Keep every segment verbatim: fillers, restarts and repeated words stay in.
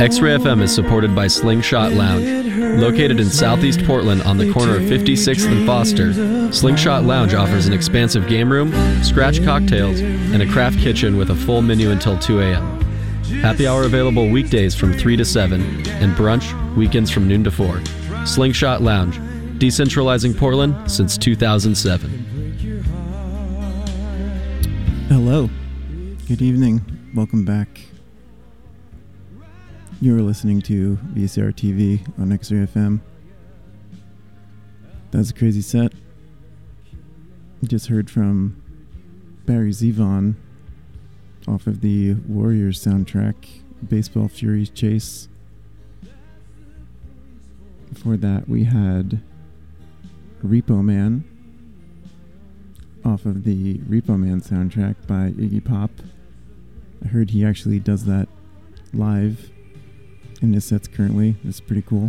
X-Ray F M is supported by Slingshot Lounge. Located in southeast Portland on the corner of fifty-sixth and Foster, Slingshot Lounge offers an expansive game room, scratch cocktails, and a craft kitchen with a full menu until two a.m. Happy hour available weekdays from three to seven, and brunch weekends from noon to four. Slingshot Lounge, decentralizing Portland since two thousand seven. Hello. Good evening. Welcome back. You are listening to V C R T V on X-Ray F M. That's a crazy set. You just heard from Barry Zevon off of the Warriors soundtrack, Baseball Furies Chase. Before that, we had Repo Man off of the Repo Man soundtrack by Iggy Pop. I heard he actually does that live in his sets currently. It's pretty cool.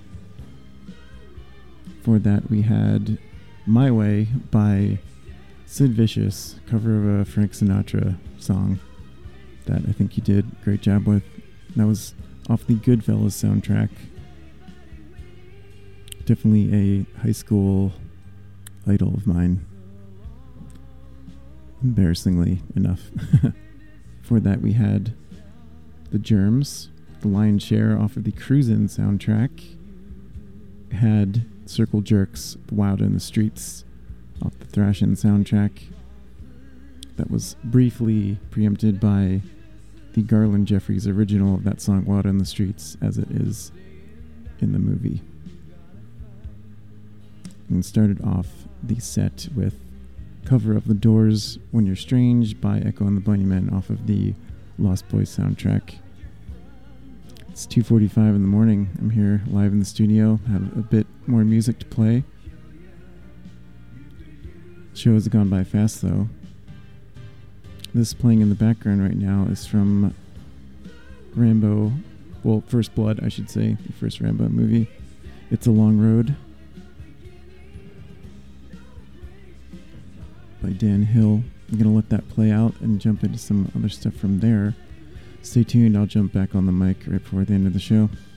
For that, we had My Way by Sid Vicious, cover of a Frank Sinatra song that I think he did a great job with. That was off the Goodfellas soundtrack. Definitely a high school idol of mine. Embarrassingly enough. For that, we had The Germs, the lion's share off of the Cruisin' soundtrack. Had Circle Jerks, The Wild in the Streets, off the Thrashin' soundtrack. That was briefly preempted by the Garland Jeffries original of that song, Wild in the Streets, as it is in the movie. And started off the set with cover of The Doors, When You're Strange by Echo and the Bunnymen off of the Lost Boys soundtrack. It's two forty-five in the morning. I'm here live in the studio. Have a bit more music to play. Show has gone by fast though. This playing in the background right now is from Rambo, well, First Blood, I should say, the first Rambo movie. It's a Long Road by Dan Hill. I'm going to let that play out and jump into some other stuff from there. Stay tuned, I'll jump back on the mic right before the end of the show.